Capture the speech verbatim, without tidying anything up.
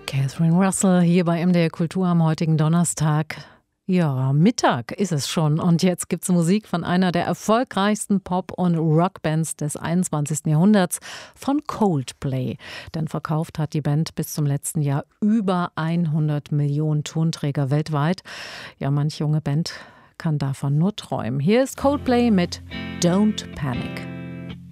Catherine Russell hier bei M D R Kultur am heutigen Donnerstag. Ja, Mittag ist es schon und jetzt gibt's Musik von einer der erfolgreichsten Pop- und Rockbands des einundzwanzigsten Jahrhunderts, von Coldplay. Denn verkauft hat die Band bis zum letzten Jahr über hundert Millionen Tonträger weltweit. Ja, manch junge Band kann davon nur träumen. Hier ist Coldplay mit Don't Panic.